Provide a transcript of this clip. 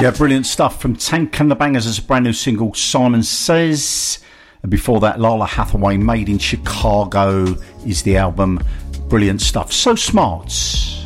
Yeah, brilliant stuff from Tank and the Bangers as a brand new single, Simon Says. And before that, Lala Hathaway, Made in Chicago is the album. Brilliant stuff. So Smart.